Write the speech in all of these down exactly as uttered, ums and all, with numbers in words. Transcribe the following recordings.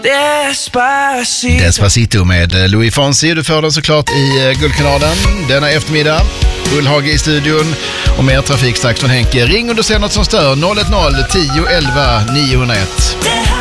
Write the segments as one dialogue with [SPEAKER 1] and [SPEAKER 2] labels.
[SPEAKER 1] Despacito.
[SPEAKER 2] Despacito med Louis Fonsi. Du får den såklart i Guldkanalen denna eftermiddag. Ullhage i studion och mer trafik strax från Henke. Ring om du ser något som stör. noll ett noll tio elva niohundraett.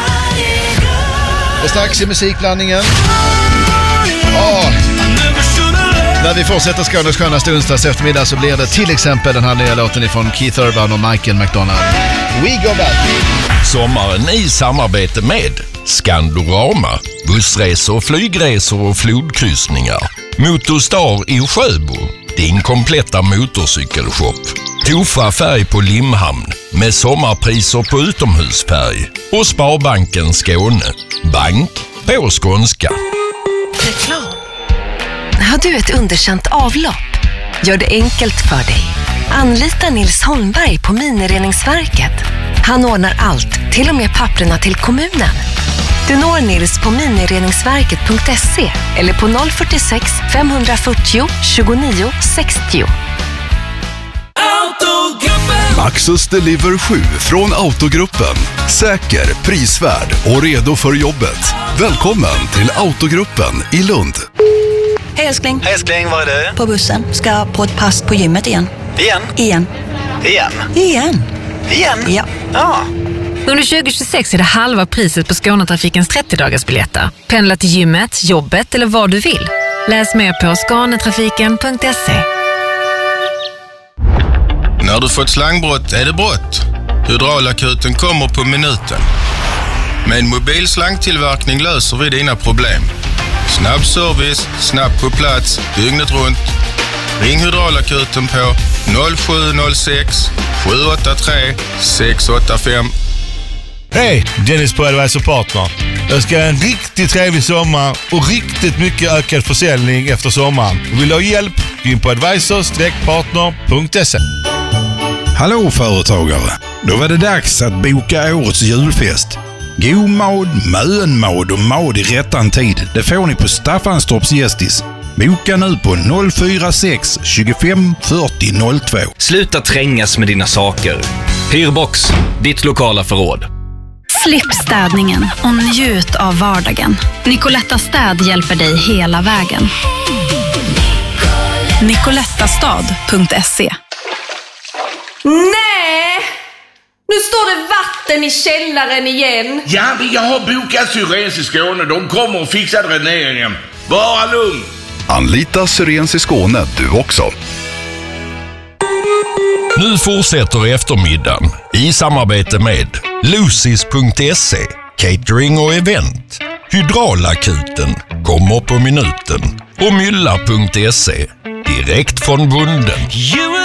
[SPEAKER 2] Och strax i musikblandningen. Åh. När vi fortsätter Skånes skönaste onsdags eftermiddag så blir det till exempel den här nya låten ifrån Keith Urban och Michael McDonald. We go back.
[SPEAKER 3] Sommaren i samarbete med Skandorama, bussresor, flygresor och flodkryssningar. Motorstar i Sjöbo, din kompletta motorcykelshop. Tofa färg på Limhamn med sommarpriser på utomhusfärg. Och Sparbanken Skåne, bank på skånska.
[SPEAKER 4] Reklam. Har du ett underkänt avlopp? Gör det enkelt för dig. Anlita Nils Holmberg på Minireningsverket. Han ordnar allt, till och med papperna till kommunen. Du når Nils på minireningsverket punkt se eller på noll fyra sex fem fyrtio tjugonio sextio.
[SPEAKER 5] Maxus Deliver sju från Autogruppen. Säker, prisvärd och redo för jobbet. Välkommen till Autogruppen i Lund.
[SPEAKER 6] Hej älskling.
[SPEAKER 7] Hej älskling, var är du?
[SPEAKER 6] På bussen. Ska på ett pass på gymmet igen.
[SPEAKER 7] Igen?
[SPEAKER 6] Igen.
[SPEAKER 7] Igen?
[SPEAKER 6] Igen.
[SPEAKER 7] Igen?
[SPEAKER 6] Ja.
[SPEAKER 7] Ja.
[SPEAKER 8] Under tjugo tjugosex är det halva priset på Skånetrafikens trettio-dagarsbiljetter. Pendla till gymmet, jobbet eller vad du vill. Läs mer på skanetrafiken punkt se.
[SPEAKER 3] När du fått slangbrott är det brott. Hydraulakuten kommer på minuten. Med en mobil slangtillverkning löser vi dina problem. Snabb service, snabbt på plats, dygnet runt. Ring Hydraulakuten på noll sju noll sex sju åtta tre sex åtta fem.
[SPEAKER 9] Hej, Dennis på Advisor Partner. Jag ska ha en riktigt trevlig sommar och riktigt mycket ökad försäljning efter sommaren. Vill du ha hjälp? Gå in på advisor partner punkt se.
[SPEAKER 10] Hallå företagare! Då var det dags att boka årets julfest. God mad, mönmad och mad i rättan tid. Det får ni på Staffanstorps Gästis. Boka nu på noll fyra sex tjugofem fyrtio noll två.
[SPEAKER 11] Sluta trängas med dina saker. Hyrbox, ditt lokala förråd.
[SPEAKER 12] Slipp städningen och njut av vardagen. Nicoletta Städ hjälper dig hela vägen. nicolettastad punkt se.
[SPEAKER 13] Nej! Nu står det vatten i källaren igen.
[SPEAKER 14] Ja, men jag har bokat Syrens i Skåne. De kommer och fixar dräneringen. Bara lugn.
[SPEAKER 5] Anlita Syrens i Skåne du också.
[SPEAKER 3] Nu fortsätter eftermiddagen i samarbete med Lucis punkt se, catering och event. Hydraulakuten kommer på minuten och Mylla punkt se, direkt från bonden.